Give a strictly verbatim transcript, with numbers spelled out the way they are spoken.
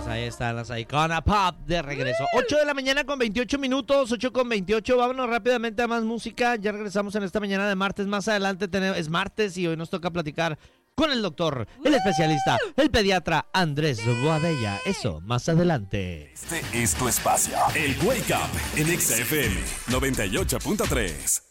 pues ahí están las Icona Pop de regreso. ocho de la mañana con veintiocho minutos, ocho con veintiocho. Vámonos rápidamente a más música. Ya regresamos en esta mañana de martes. Más adelante tenemos, es martes y hoy nos toca platicar con el doctor, el especialista, el pediatra Andrés Boadella. Eso, más adelante. Este es tu espacio. El Wake Up en Exa F M noventa y ocho punto tres.